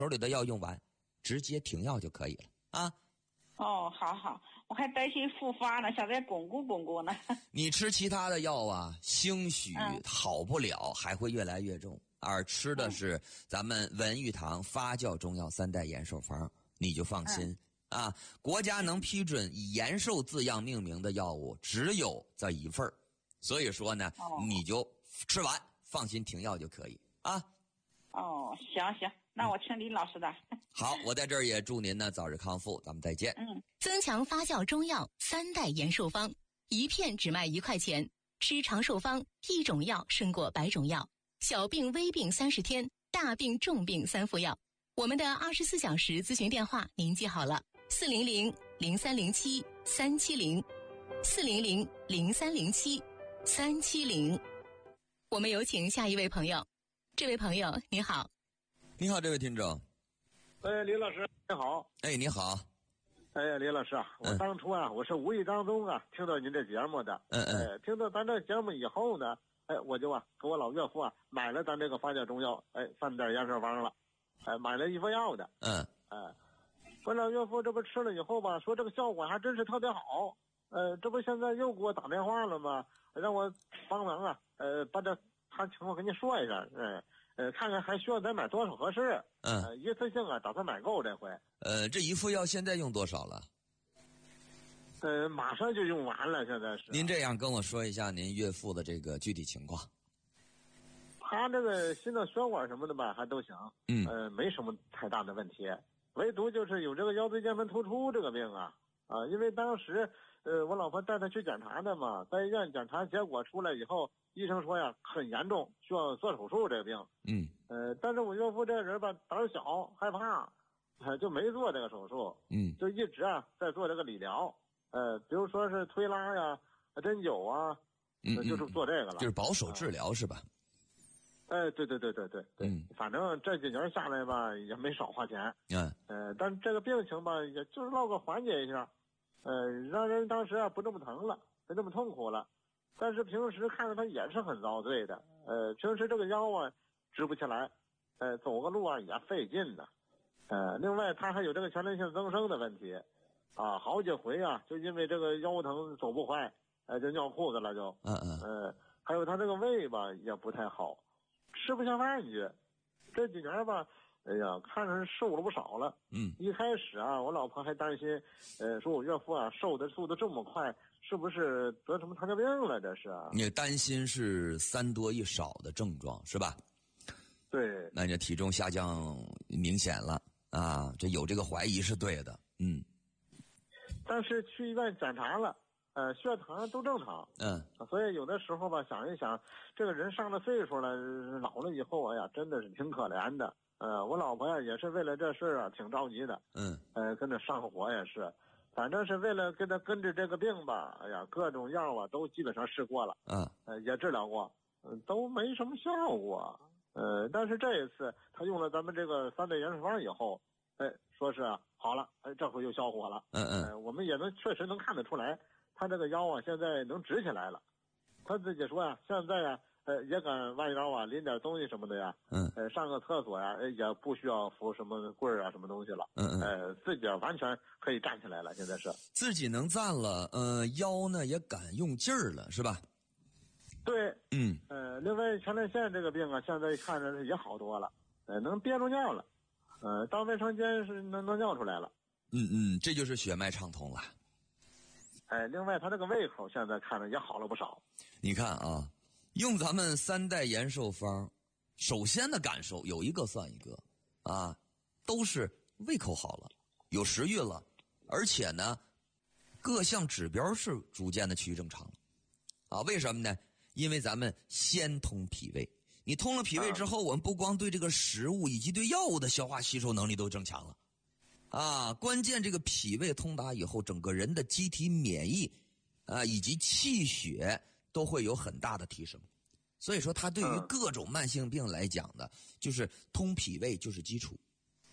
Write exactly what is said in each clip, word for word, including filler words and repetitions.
手里的药用完，直接停药就可以了啊。 哦，好好，我还担心复发呢，想再巩固巩固呢。 你吃其他的药啊，兴许好不了，还会越来越重。而吃的是咱们文玉堂发酵中药三代延寿方，你就放心、嗯、啊。国家能批准以延寿字样命名的药物只有这一份，所以说呢、哦，你就吃完放心停药就可以啊。 哦，行行，那我听李老师的。 好，我在这儿也祝您呢早日康复，咱们再见。 嗯，增强发酵中药三代延寿方，一片只卖一块钱，吃长寿方，一种药胜过百种药，小病微病三十天，大病重病三副药。我们的二十四小时咨询电话您记好了，四零零零三零七三七零，四零零零三零七三七零。我们有请下一位朋友。这位朋友你好。 你好，这位听众。 哎，李老师你好。 哎，你好。 哎，李老师啊，我当初啊、嗯、我是无意当中啊听到您这节目的。 嗯嗯、 哎、听到咱这节目以后呢，哎我就啊给我老岳父啊买了咱这个发酵中药哎三代延寿方了。哎，买了一副药的。 嗯。 哎，我老岳父这不吃了以后吧，说这个效果还真是特别好。呃，这不现在又给我打电话了吗？让我帮忙啊，呃，把这他情况跟你说一下，呃，呃，看看还需要再买多少合适。 嗯。 呃，一次性啊，打算买够这回。 呃，这一副药现在用多少了？ 呃，马上就用完了，现在是。 您这样跟我说一下您岳父的这个具体情况。 他这个心脏血管什么的吧，还都行。 嗯。 呃，没什么太大的问题，唯独就是有这个腰椎间盘突出这个病啊啊，因为当时。呃，我老婆带他去检查的嘛，在医院检查结果出来以后，医生说呀很严重，需要做手术这个病。 嗯。 呃，但是我岳父这个人吧胆小害怕，呃，就没做这个手术。 嗯。 就一直啊在做这个理疗，呃，比如说是推拉呀、针灸啊， 嗯、 呃，就是做这个了。 就是保守治疗、呃、是吧？ 哎，对对对对对对， 嗯， 反正这几年下来吧也没少花钱。 嗯。 呃，但这个病情吧也就是落个缓解一下。呃，让人当时啊不这么疼了，不这么痛苦了，但是平时看着他也是很遭罪的。呃，平时这个腰啊直不起来，呃，走个路啊也费劲的。呃，另外他还有这个前列腺增生的问题，啊，好几回啊就因为这个腰疼走不快，呃，就尿裤子了就。 嗯嗯。 呃，还有他这个胃吧也不太好，吃不下饭去，这几年吧。哎呀，看着是瘦了不少了。 嗯， 一开始啊，我老婆还担心，呃，说我岳父啊瘦的速度这么快，是不是得什么糖尿病了？这是啊。 你担心是三多一少的症状是吧？ 对。 那你体重下降明显了啊，这有这个怀疑是对的。嗯。 但是去医院检查了，呃，血糖都正常。 嗯。 所以有的时候吧，想一想，这个人上了岁数了，老了以后，哎呀，真的是挺可怜的。呃，我老婆呀也是为了这事啊挺着急的。 嗯。 呃，跟着上火也是，反正是为了跟他跟着这个病吧，哎呀，各种药啊都基本上试过了。 嗯。 呃，也治疗过，嗯、呃，都没什么效果。呃，但是这一次他用了咱们这个三代延寿方以后，哎，说是好了，哎，这回有效果了。 嗯嗯。 呃，我们也能确实能看得出来，他这个腰啊现在能直起来了。他自己说呀，现在呀。呃，也敢弯腰啊，拎点东西什么的呀， 嗯， 呃，上个厕所呀，也不需要扶什么棍儿啊，什么东西了， 嗯嗯， 呃，自己完全可以站起来了，现在是自己能站了，呃，腰呢也敢用劲儿了，是吧？ 对， 嗯， 呃，另外前列腺这个病啊，现在看着也好多了，呃，能憋住尿了，呃，到卫生间是能能尿出来了， 嗯嗯，这就是血脉畅通了。 哎，另外他这个胃口现在看着也好了不少。 你看啊。用咱们三代延寿方，首先的感受有一个算一个啊，都是胃口好了，有食欲了，而且呢各项指标是逐渐的趋于正常了啊。为什么呢？因为咱们先通脾胃，你通了脾胃之后，我们不光对这个食物以及对药物的消化吸收能力都增强了啊，关键这个脾胃通达以后，整个人的机体免疫啊以及气血都会有很大的提升，所以说它对于各种慢性病来讲的，就是通脾胃就是基础。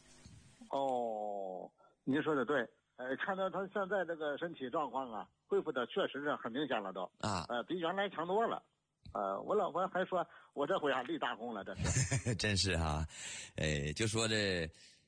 哦，您说的对，呃，看到他现在这个身体状况啊，恢复的确实是很明显了都啊， 呃，比原来强多了。呃，我老婆还说我这回啊立大功了，这是真是哈、啊，呃，就说这